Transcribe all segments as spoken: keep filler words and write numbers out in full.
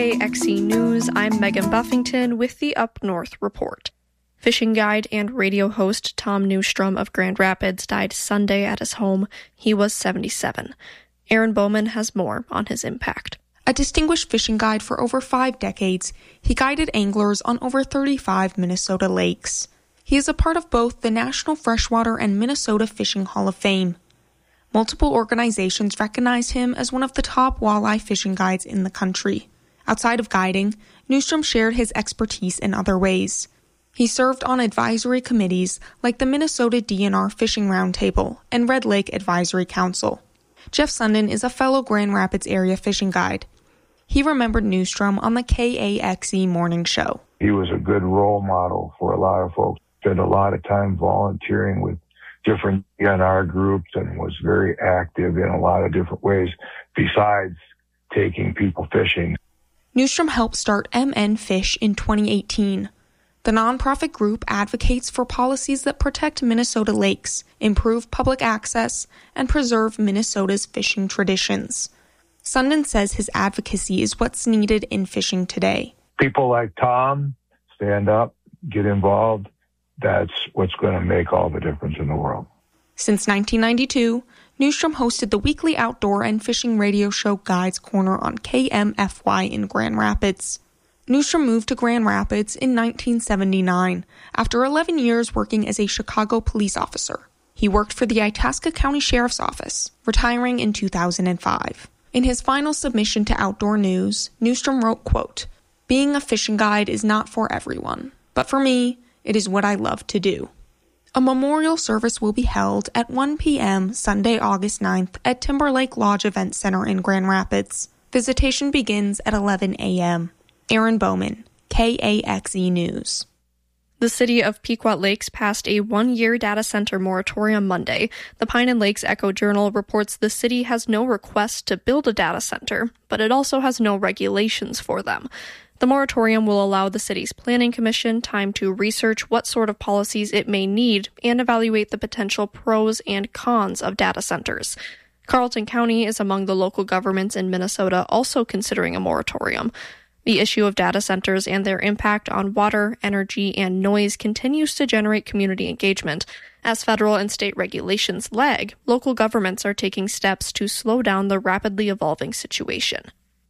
K A X E News, I'm Megan Buffington with the Up North Report. Fishing guide and radio host Tom Newstrom of Grand Rapids died Sunday at his home. He was seventy-seven. Aaron Bowman has more on his impact. A distinguished fishing guide for over five decades, he guided anglers on over thirty-five Minnesota lakes. He is a part of both the National Freshwater and Minnesota Fishing Hall of Fame. Multiple organizations recognize him as one of the top walleye fishing guides in the country. Outside of guiding, Newstrom shared his expertise in other ways. He served on advisory committees like the Minnesota D N R Fishing Roundtable and Red Lake Advisory Council. Jeff Sundin is a fellow Grand Rapids area fishing guide. He remembered Newstrom on the K A X E morning show. He was a good role model for a lot of folks. Spent a lot of time volunteering with different D N R groups and was very active in a lot of different ways besides taking people fishing. Newstrom helped start M N Fish in twenty eighteen. The nonprofit group advocates for policies that protect Minnesota lakes, improve public access, and preserve Minnesota's fishing traditions. Sundin says his advocacy is what's needed in fishing today. People like Tom stand up, get involved. That's what's going to make all the difference in the world. Since nineteen ninety-two, Newstrom hosted the weekly outdoor and fishing radio show Guides Corner on K M F Y in Grand Rapids. Newstrom moved to Grand Rapids in nineteen seventy-nine after eleven years working as a Chicago police officer. He worked for the Itasca County Sheriff's Office, retiring in two thousand five. In his final submission to Outdoor News, Newstrom wrote, quote, "Being a fishing guide is not for everyone, but for me, it is what I love to do." A memorial service will be held at one p.m. Sunday, August ninth at Timberlake Lodge Event Center in Grand Rapids. Visitation begins at eleven a.m. Aaron Bowman, K A X E News. The city of Pequot Lakes passed a one-year data center moratorium Monday. The Pine and Lakes Echo-Journal reports the city has no request to build a data center, but it also has no regulations for them. The moratorium will allow the city's planning commission time to research what sort of policies it may need and evaluate the potential pros and cons of data centers. Carleton County is among the local governments in Minnesota also considering a moratorium. The issue of data centers and their impact on water, energy, and noise continues to generate community engagement. As federal and state regulations lag, local governments are taking steps to slow down the rapidly evolving situation.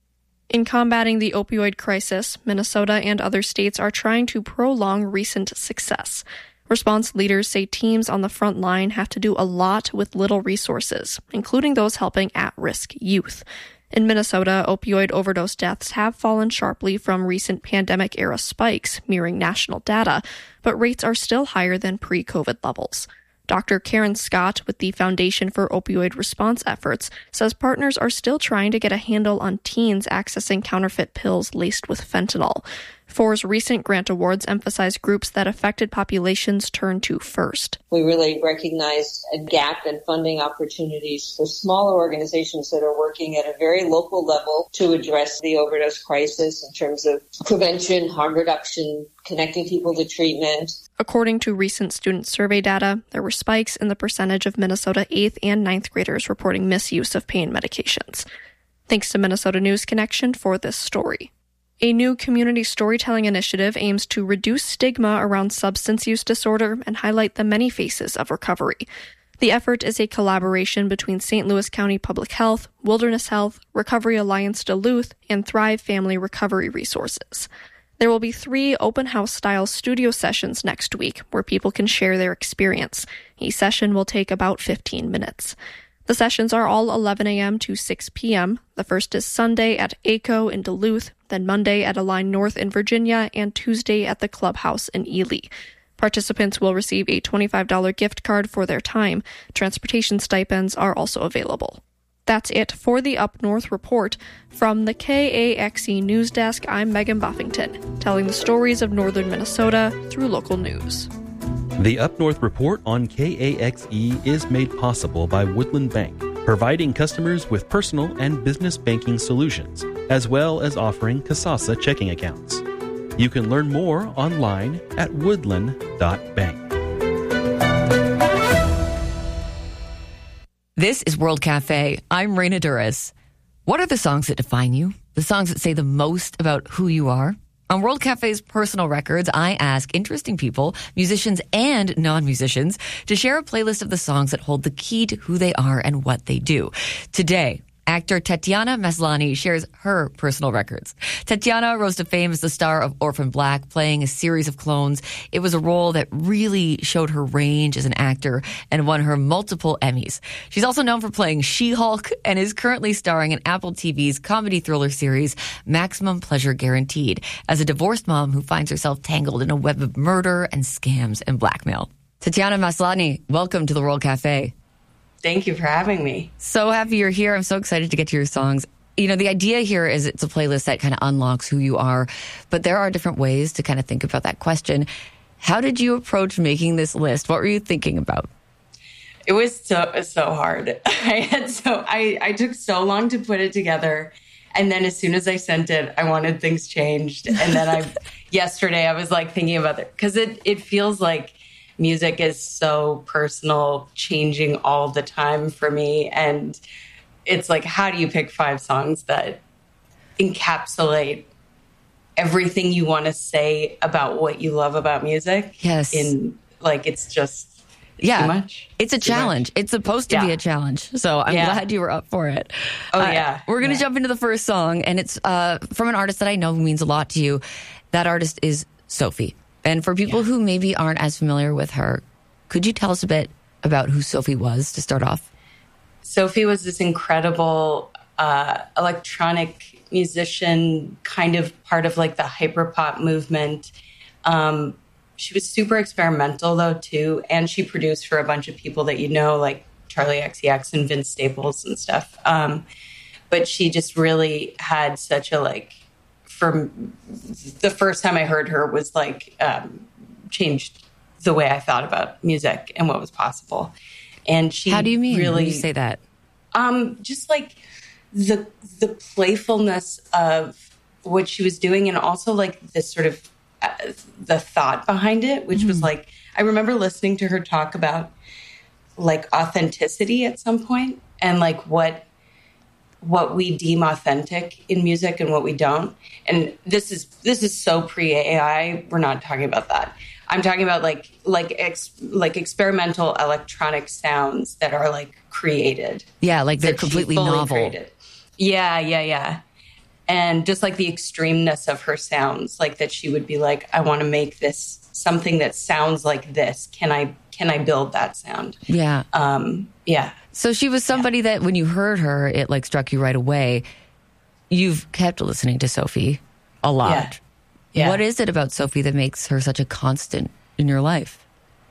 In combating the opioid crisis, Minnesota and other states are trying to prolong recent success. Response leaders say teams on the front line have to do a lot with little resources, including those helping at-risk youth. In Minnesota, opioid overdose deaths have fallen sharply from recent pandemic-era spikes, mirroring national data, but rates are still higher than pre-COVID levels. Doctor Karen Scott with the Foundation for Opioid Response Efforts says partners are still trying to get a handle on teens accessing counterfeit pills laced with fentanyl. F O R's recent grant awards emphasize groups that affected populations turn to first. We really recognize a gap in funding opportunities for smaller organizations that are working at a very local level to address the overdose crisis in terms of prevention, harm reduction, connecting people to treatment. According to recent student survey data, there were spikes in the percentage of Minnesota eighth and ninth graders reporting misuse of pain medications. Thanks to Minnesota News Connection for this story. A new community storytelling initiative aims to reduce stigma around substance use disorder and highlight the many faces of recovery. The effort is a collaboration between Saint Louis County Public Health, Wilderness Health, Recovery Alliance Duluth, and Thrive Family Recovery Resources. There will be three open house-style studio sessions next week where people can share their experience. Each session will take about fifteen minutes. The sessions are all eleven a.m. to six p.m. The first is Sunday at A C O in Duluth, then Monday at Align North in Virginia, and Tuesday at the Clubhouse in Ely. Participants will receive a twenty-five dollars gift card for their time. Transportation stipends are also available. That's it for the Up North Report. From the K A X E News Desk, I'm Megan Buffington, telling the stories of northern Minnesota through local news. The Up North Report on K A X E is made possible by Woodland Bank, providing customers with personal and business banking solutions, as well as offering Kasasa checking accounts. You can learn more online at woodland dot bank. This is World Cafe. I'm Raina Duras. What are the songs that define you? the songs that say the most about who you are. On World Cafe's Personal Records, I ask interesting people, musicians and non-musicians, to share a playlist of the songs that hold the key to who they are and what they do. Today, actor Tatiana Maslany shares her personal records. Tatiana rose to fame as the star of Orphan Black, playing a series of clones. It was a role that really showed her range as an actor and won her multiple Emmys. She's also known for playing She-Hulk and is currently starring in Apple T V's comedy thriller series Maximum Pleasure Guaranteed as a divorced mom who finds herself tangled in a web of murder and scams and blackmail. Tatiana Maslany, welcome to the World Cafe. Thank you for having me. So happy you're here. I'm so excited to get to your songs. You know, the idea here is it's a playlist that kind of unlocks who you are, but there are different ways to kind of think about that question. How did you approach making this list? What were you thinking about? It was so so hard. I had so I, I took so long to put it together. And then as soon as I sent it, I wanted things changed. And then I yesterday I was like thinking about it because it, it feels like music is so personal, changing all the time for me. And it's like, how do you pick five songs that encapsulate everything you want to say about what you love about music? Yes. In like, it's just yeah, too much. It's a too challenge. Much. It's supposed to yeah. be a challenge. So I'm yeah. glad you were up for it. Oh, uh, yeah. We're going to yeah. jump into the first song, and it's uh, from an artist that I know means a lot to you. That artist is Sophie. And for people yeah. who maybe aren't as familiar with her, could you tell us a bit about who Sophie was to start off? Sophie was this incredible uh, electronic musician, kind of part of like the hyperpop movement. Um, she was super experimental, though, too. And she produced for a bunch of people that you know, like Charlie X C X and Vince Staples and stuff. Um, but she just really had such a like, for the first time I heard her was like um, changed the way I thought about music and what was possible. And she How do you mean really when you say that? Um, just like the the playfulness of what she was doing, and also like this sort of uh, the thought behind it, which mm-hmm. was like I remember listening to her talk about like authenticity at some point, and like what. what we deem authentic in music and what we don't. And this is this is so pre-A I. We're not talking about that. I'm talking about like like ex, like experimental electronic sounds that are like created. Yeah, like they're completely novel. Created. Yeah, yeah, yeah. And just like the extremeness of her sounds, like that she would be like, I want to make this something that sounds like this. Can I can I build that sound? Yeah. Um, yeah. So she was somebody yeah. that when you heard her, it like struck you right away. You've kept listening to Sophie a lot. Yeah. Yeah. What is it about Sophie that makes her such a constant in your life?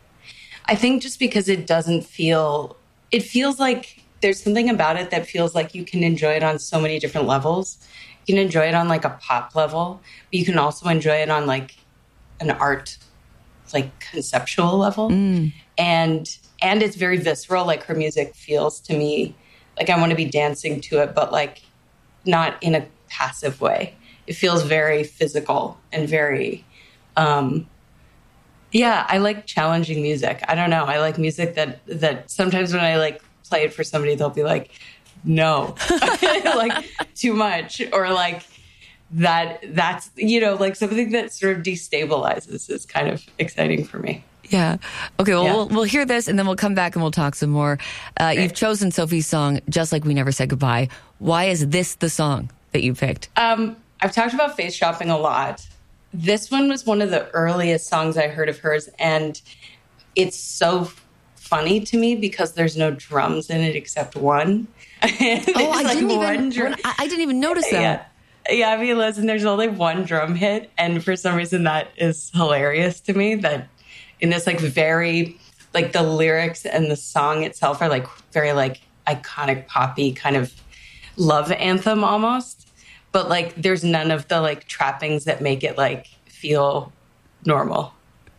I think just because it doesn't feel, it feels like there's something about it that feels like you can enjoy it on so many different levels. You can enjoy it on like a pop level, but you can also enjoy it on like an art, like conceptual level. Mm. And And it's very visceral, like her music feels to me like I want to be dancing to it, but like not in a passive way. It feels very physical and very, um, yeah, I like challenging music. I don't know. I like music that, that sometimes when I like play it for somebody, they'll be like, no, like too much, or like that, that's, you know, like something that sort of destabilizes is kind of exciting for me. Yeah. Okay, well, yeah. well, we'll hear this and then we'll come back and we'll talk some more. Uh, okay. You've chosen Sophie's song, Just Like We Never Said Goodbye. Why is this the song that you picked? Um, I've talked about Face Shopping a lot. This one was one of the earliest songs I heard of hers, and it's so funny to me because there's no drums in it except one. oh, I, like didn't even, drum- I, I didn't even notice that. Yeah. Yeah, I mean, listen, there's only one drum hit, and for some reason that is hilarious to me, that in this like very, like the lyrics and the song itself are like very like iconic poppy kind of love anthem almost. But like there's none of the like trappings that make it like feel normal.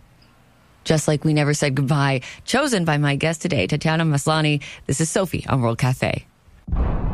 Just Like We Never Said Goodbye, chosen by my guest today, Tatiana Maslany. This is Sophie on World Cafe.